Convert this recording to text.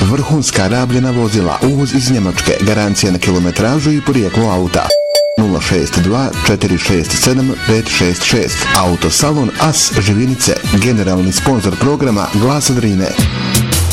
vrhunska rabljena vozila, uvoz iz Njemačke, garancija na kilometražu i porijeklo auta. 062 467 566. Autosalon As Živinice, generalni sponzor programa Glasa Drine.